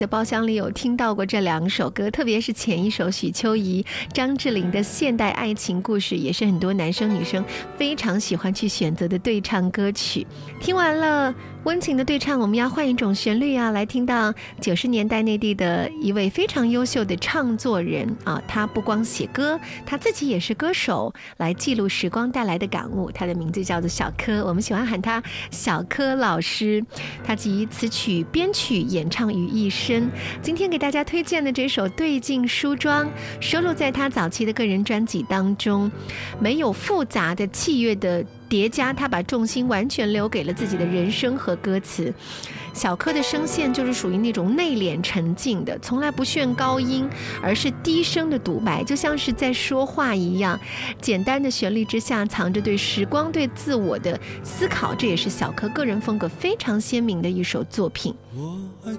的包厢里有听到过这2首歌，特别是前一首许秋怡、张智霖的现代爱情故事，也是很多男生女生非常喜欢去选择的对唱歌曲。听完了温情的对唱，我们要换一种旋律啊，来听到90年代内地的一位非常优秀的唱作人啊，他不光写歌，他自己也是歌手，来记录时光带来的感悟。他的名字叫做小柯，我们喜欢喊他小柯老师。他集词曲、编曲、演唱于一身。今天给大家推荐的这首《对镜梳妆》，收录在他早期的个人专辑当中，没有复杂的器乐的叠加，他把重心完全留给了自己的人声和歌词。小柯的声线就是属于那种内敛沉静的，从来不炫高音，而是低声的独白，就像是在说话一样。简单的旋律之下藏着对时光、对自我的思考，这也是小柯个人风格非常鲜明的一首作品。 我爱